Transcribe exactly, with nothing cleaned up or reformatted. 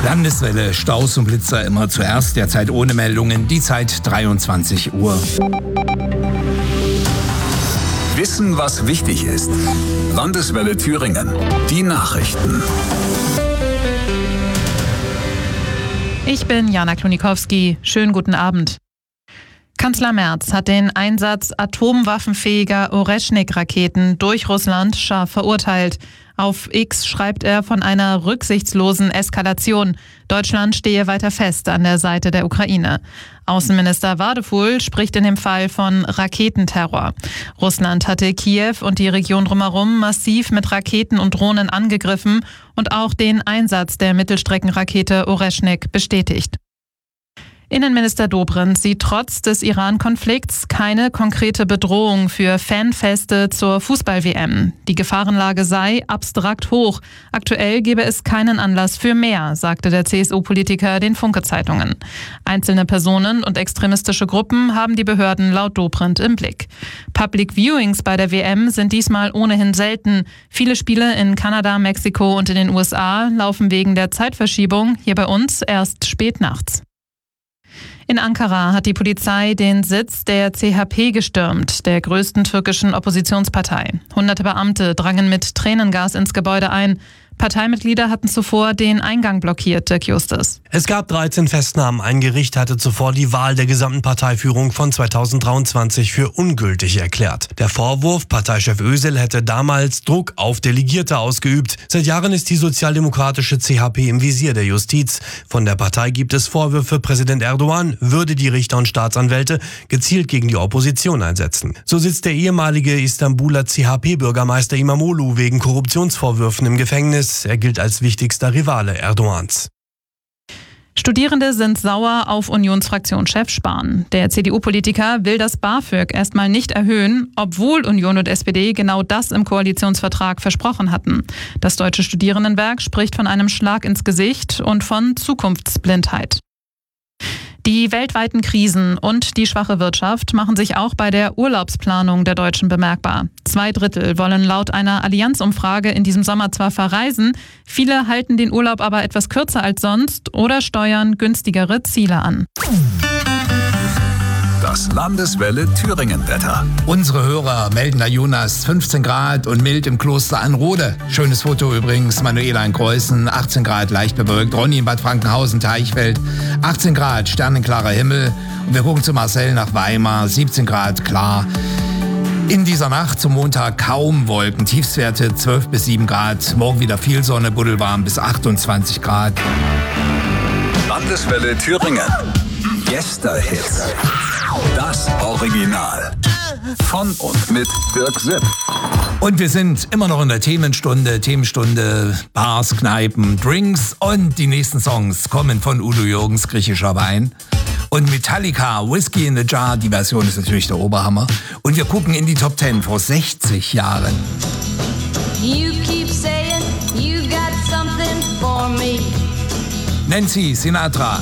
Landeswelle, Staus und Blitzer immer zuerst, derzeit ohne Meldungen, die Zeit dreiundzwanzig Uhr. Wissen, was wichtig ist. Landeswelle Thüringen. Die Nachrichten. Ich bin Jana Klonikowski. Schönen guten Abend. Kanzler Merz hat den Einsatz atomwaffenfähiger Oreschnik-Raketen durch Russland scharf verurteilt. Auf X schreibt er von einer rücksichtslosen Eskalation. Deutschland stehe weiter fest an der Seite der Ukraine. Außenminister Wadefuhl spricht in dem Fall von Raketenterror. Russland hatte Kiew und die Region drumherum massiv mit Raketen und Drohnen angegriffen und auch den Einsatz der Mittelstreckenrakete Oreschnik bestätigt. Innenminister Dobrindt sieht trotz des Iran-Konflikts keine konkrete Bedrohung für Fanfeste zur Fußball-W M. Die Gefahrenlage sei abstrakt hoch. Aktuell gebe es keinen Anlass für mehr, sagte der C S U-Politiker den Funke-Zeitungen. Einzelne Personen und extremistische Gruppen haben die Behörden laut Dobrindt im Blick. Public Viewings bei der W M sind diesmal ohnehin selten. Viele Spiele in Kanada, Mexiko und in den U S A laufen wegen der Zeitverschiebung hier bei uns erst spät nachts. In Ankara hat die Polizei den Sitz der C H P gestürmt, der größten türkischen Oppositionspartei. Hunderte Beamte drangen mit Tränengas ins Gebäude ein. Parteimitglieder hatten zuvor den Eingang blockiert, Dirk Justus. Es gab dreizehn Festnahmen. Ein Gericht hatte zuvor die Wahl der gesamten Parteiführung von zweitausenddreiundzwanzig für ungültig erklärt. Der Vorwurf, Parteichef Özil hätte damals Druck auf Delegierte ausgeübt. Seit Jahren ist die sozialdemokratische C H P im Visier der Justiz. Von der Partei gibt es Vorwürfe, Präsident Erdogan würde die Richter und Staatsanwälte gezielt gegen die Opposition einsetzen. So sitzt der ehemalige Istanbuler C H P-Bürgermeister Imamoglu wegen Korruptionsvorwürfen im Gefängnis. Er gilt als wichtigster Rivale Erdogans. Studierende sind sauer auf Unionsfraktionschef Spahn. Der C D U-Politiker will das BAföG erstmal nicht erhöhen, obwohl Union und S P D genau das im Koalitionsvertrag versprochen hatten. Das Deutsche Studierendenwerk spricht von einem Schlag ins Gesicht und von Zukunftsblindheit. Die weltweiten Krisen und die schwache Wirtschaft machen sich auch bei der Urlaubsplanung der Deutschen bemerkbar. Zwei Drittel wollen laut einer Allianz-Umfrage in diesem Sommer zwar verreisen, viele halten den Urlaub aber etwas kürzer als sonst oder steuern günstigere Ziele an. Das Landeswelle Thüringen-Wetter. Unsere Hörer melden da Jonas fünfzehn Grad und mild im Kloster Anrode. Schönes Foto übrigens, Manuela in Kreuzen, achtzehn Grad leicht bewölkt. Ronny in Bad Frankenhausen, Teichfeld, achtzehn Grad, sternenklarer Himmel. Und wir gucken zu Marcel nach Weimar, siebzehn Grad, klar. In dieser Nacht zum Montag kaum Wolken, Tiefstwerte zwölf bis sieben Grad. Morgen wieder viel Sonne, buddelwarm bis achtundzwanzig Grad. Landeswelle Thüringen. Yesterhits. Das Original. Von und mit Dirk Sipp. Und wir sind immer noch in der Themenstunde. Themenstunde, Bars, Kneipen, Drinks. Und die nächsten Songs kommen von Udo Jürgens, Griechischer Wein. Und Metallica, Whiskey in the Jar, die Version ist natürlich der Oberhammer. Und wir gucken in die Top Ten vor sechzig Jahren. You keep saying you got something for me. Nancy Sinatra.